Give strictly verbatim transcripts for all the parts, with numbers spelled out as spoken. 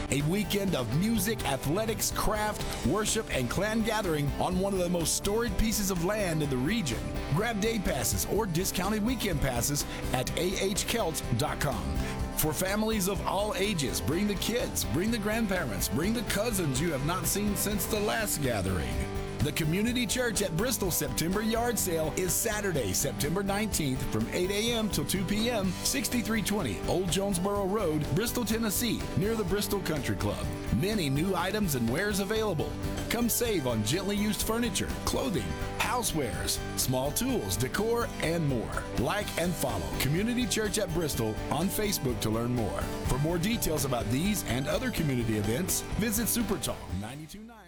A weekend of music, athletics, craft, worship, and clan gathering on one of the most storied pieces of land in the region. Grab day passes or discounted weekend passes at a h celt dot com. For families of all ages, bring the kids, bring the grandparents, bring the cousins you have not seen since the last gathering. The Community Church at Bristol September Yard Sale is Saturday, September nineteenth from eight a.m. till two p.m., sixty-three twenty Old Jonesboro Road, Bristol, Tennessee, near the Bristol Country Club. Many new items and wares available. Come save on gently used furniture, clothing, housewares, small tools, decor, and more. Like and follow Community Church at Bristol on Facebook to learn more. For more details about these and other community events, visit Supertalk ninety-two point nine.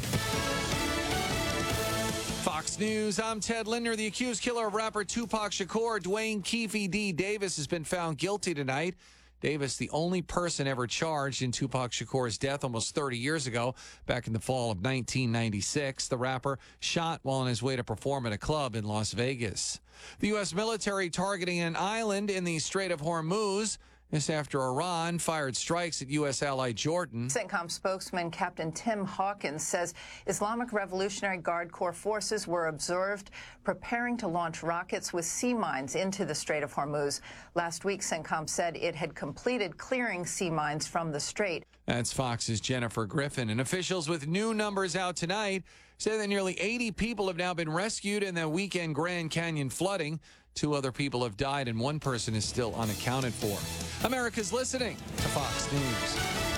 Fox News, I'm Ted Linder. The accused killer of rapper Tupac Shakur, Dwayne Keefe D. Davis, has been found guilty tonight. Davis, the only person ever charged in Tupac Shakur's death almost thirty years ago, back in the fall of nineteen ninety-six. The rapper shot while on his way to perform at a club in Las Vegas. The U S military targeting an island in the Strait of Hormuz. This after Iran fired strikes at U S ally Jordan. CENTCOM spokesman Captain Tim Hawkins says Islamic Revolutionary Guard Corps forces were observed preparing to launch rockets with sea mines into the Strait of Hormuz. Last week, CENTCOM said it had completed clearing sea mines from the strait. That's Fox's Jennifer Griffin. And officials with new numbers out tonight say that nearly eighty people have now been rescued in the weekend Grand Canyon flooding. Two other people have died, and one person is still unaccounted for. America's listening to Fox News.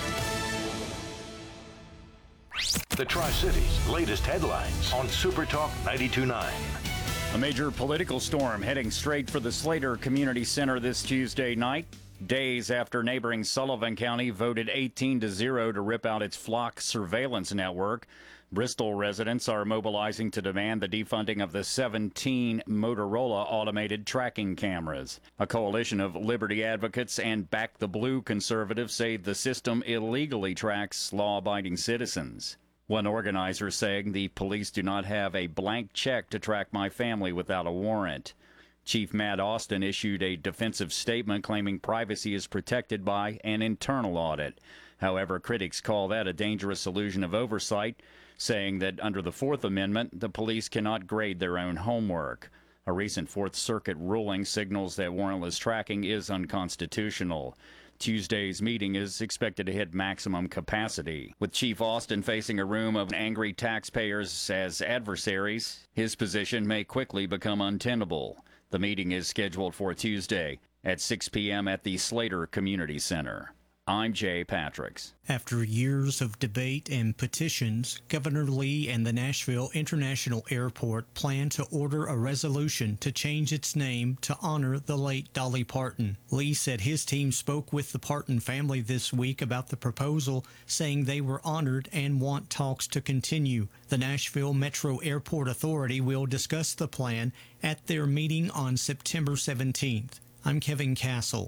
The Tri-Cities' latest headlines on Supertalk ninety-two point nine. A major political storm heading straight for the Slater Community Center this Tuesday night, days after neighboring Sullivan County voted eighteen to zero to rip out its Flock surveillance network. Bristol residents are mobilizing to demand the defunding of the seventeen Motorola automated tracking cameras. A coalition of liberty advocates and Back the Blue conservatives say the system illegally tracks law-abiding citizens. One organizer saying the police do not have a blank check to track my family without a warrant. Chief Matt Austin issued a defensive statement claiming privacy is protected by an internal audit. However, critics call that a dangerous illusion of oversight, saying that under the Fourth Amendment, the police cannot grade their own homework. A recent Fourth Circuit ruling signals that warrantless tracking is unconstitutional. Tuesday's meeting is expected to hit maximum capacity. With Chief Austin facing a room of angry taxpayers as adversaries, his position may quickly become untenable. The meeting is scheduled for Tuesday at six p.m. at the Slater Community Center. I'm Jay Patricks. After years of debate and petitions, Governor Lee and the Nashville International Airport plan to order a resolution to change its name to honor the late Dolly Parton. Lee said his team spoke with the Parton family this week about the proposal, saying they were honored and want talks to continue. The Nashville Metro Airport Authority will discuss the plan at their meeting on September seventeenth. I'm Kevin Castle.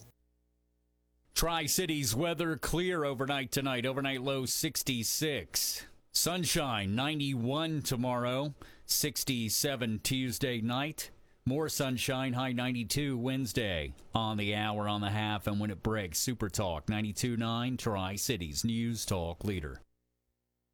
Tri-Cities weather clear overnight tonight. Overnight low sixty-six. Sunshine ninety-one tomorrow. sixty-seven Tuesday night. More sunshine, high ninety-two Wednesday. On the hour, on the half, and when it breaks. Super Talk ninety-two point nine, Tri-Cities News Talk Leader.